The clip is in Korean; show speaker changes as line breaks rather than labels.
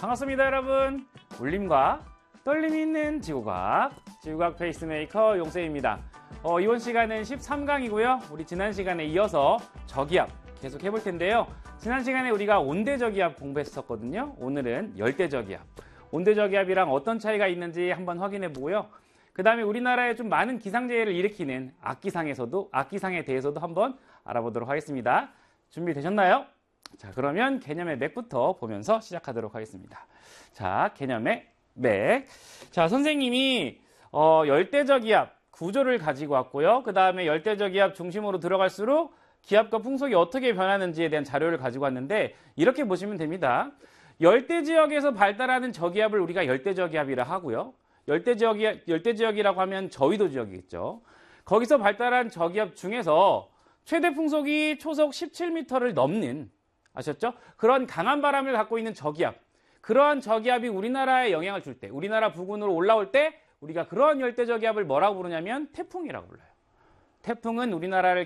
반갑습니다, 여러분. 울림과 떨림이 있는 지구과학 페이스메이커 용쌤입니다. 이번 시간은 13강이고요. 우리 지난 시간에 이어서 저기압 계속 해볼 텐데요. 지난 시간에 우리가 온대저기압 공부했었거든요. 오늘은 열대저기압. 온대저기압이랑 어떤 차이가 있는지 한번 확인해 보고요. 그 다음에 우리나라에 좀 많은 기상재해를 일으키는 악기상에 대해서도 한번 알아보도록 하겠습니다. 준비되셨나요? 자, 그러면 개념의 맥부터 보면서 시작하도록 하겠습니다. 자, 개념의 맥. 자, 선생님이 열대저기압 구조를 가지고 왔고요. 그 다음에 열대저기압 중심으로 들어갈수록 기압과 풍속이 어떻게 변하는지에 대한 자료를 가지고 왔는데 이렇게 보시면 됩니다. 열대지역에서 발달하는 저기압을 우리가 열대저기압이라 하고요. 열대지역이라고 하면 저위도 지역이겠죠. 거기서 발달한 저기압 중에서 최대 풍속이 초속 17m를 넘는, 아셨죠? 그런 강한 바람을 갖고 있는 저기압, 그러한 저기압이 우리나라에 영향을 줄 때, 우리나라 부근으로 올라올 때 우리가 그러한 열대저기압을 뭐라고 부르냐면 태풍이라고 불러요. 태풍은 우리나라를